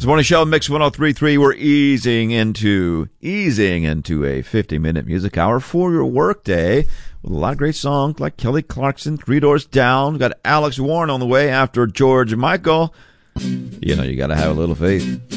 This morning show, Mix 103.3, we're easing into a 50-minute music hour for your workday with a lot of great songs like Kelly Clarkson, Three Doors Down. We've got Alex Warren on the way after George Michael. You know, you got to have a little faith.